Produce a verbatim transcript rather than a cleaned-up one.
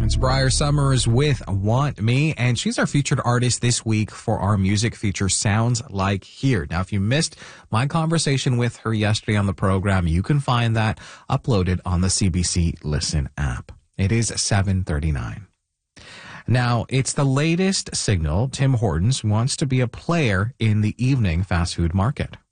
It's Briar Summers with Want Me, and she's our featured artist this week for our music feature Sounds Like Here. Now, if you missed my conversation with her yesterday on the program, you can find that uploaded on the C B C Listen app. It is seven thirty-nine. Now, it's the latest signal. Tim Hortons wants to be a player in the evening fast food market.